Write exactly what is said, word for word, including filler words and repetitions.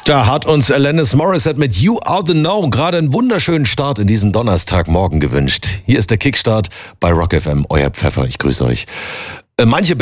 Da hat uns Alanis Morissette mit You Are The Know gerade einen wunderschönen Start in diesen Donnerstagmorgen gewünscht. Hier ist der Kickstart bei Rock F M, euer Pfeffer, ich grüße euch. Manche